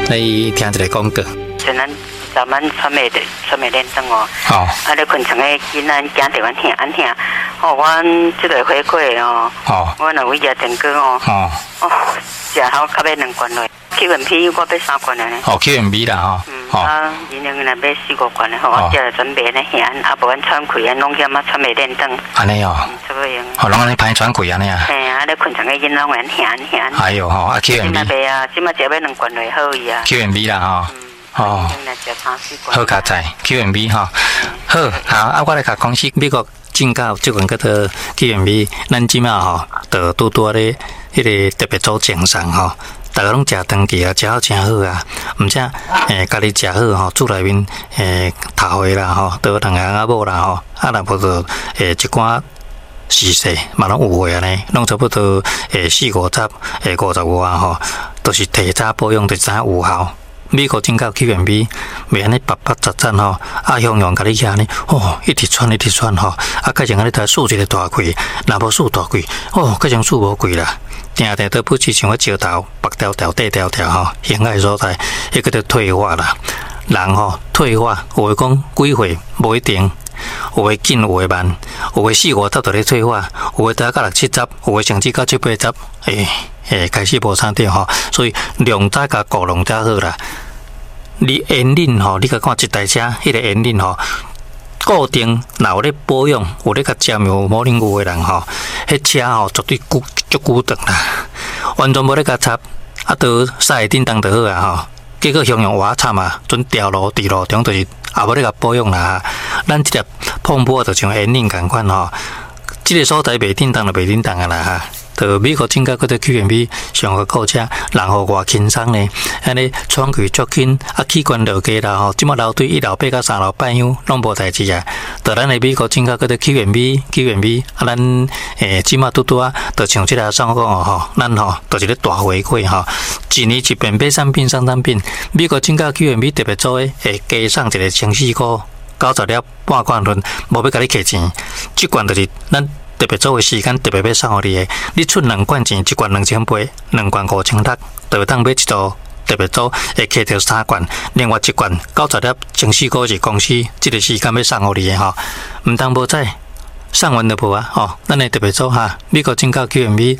来听一个广告。 像咱昨晚传媒练灯哦，你困床诶，囡仔惊着阮兄，阮即个回馈哦，阮两位也电工哦，食好较要2罐落，KMP 我要3罐了呢。 KMP 啦因两个若买4、5罐咧，我只准备咧兄，无阮喘气啊，拢嫌传媒练灯。 安尼哦， 这个样。 拢安尼歹喘气安尼啊。 嘿啊，你困床诶，囡仔阮兄。 哎呦KMP。 今卖啊，今卖食要2罐落好伊啊。 KMP 啦好加载 QMB 好，我来甲公司美国进口这款叫做 QMB， 咱即马就拄多咧迄个特别组奖赏大家拢食长期啊，食好真好啊，毋则家己食好厝内面头的啦都两个仔某啦若无就一罐时势嘛拢有诶安尼，拢差不多40-50 50外都是提早保养，提早有效。美国进口 QMB， 袂安尼白白杂杂香香甲你遐呢，一直喘改成安尼才竖一个大气，若无竖大气，改成竖无气啦。定定都不是像我石头白条条、短条条形态所在，迄个叫退化啦。人退化，有诶讲几岁无一定，有诶紧，有诶慢，有诶4-5十就咧退化，有诶到6-70，有诶甚至到7-8十，开始无啥对所以量早甲顾量才好啦。你烟龄你甲看一台车，迄个烟龄固定，若有咧保养，有咧甲占有某零有诶人迄车绝对足久长啦，完全无咧甲插，都驶叮当就好啊结果形容话惨啊，准掉路伫路中就是也无咧甲保养啦。咱即个碰波就像烟龄共款即个所在袂叮当就袂叮当啊啦就美国进口嗰啲 QMB 上个购车，然后偌轻松呢，安尼喘气足紧，气管落低啦即马楼对1楼8到3楼半样拢无代志啊。就咱的美国进口嗰啲 QMB， 咱即马拄就像即个上讲咱就是咧大回馈一年一遍买产品送产品，美国进口 QMB 特别做会加送一个14块90粒半罐轮，无要甲你客钱，即罐就是咱。特别做的时间特别要送互你的，你出2罐钱，1罐2800，2罐5000，就当买一组特别组，会摕到3罐，另外1罐90粒14块是公司这个时间要送互你的唔当无在送完就无啊咱的特别组美国进口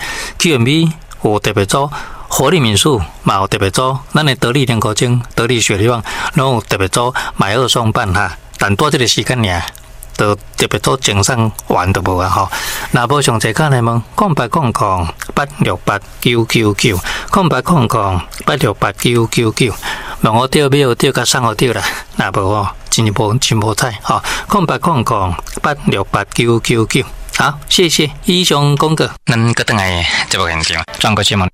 QMB 有特别组，活力民宿嘛有特别组，咱的得力莲果精、得力雪力旺拢有特别组，买2送半但多这个时间尔。就特别做精神完都无啊若无详细看来问08008689990800868999，问我钓买钓甲送互钓啦，若无真无彩0800868999。好，谢谢以上广告，咱个等来节目现场转过节目。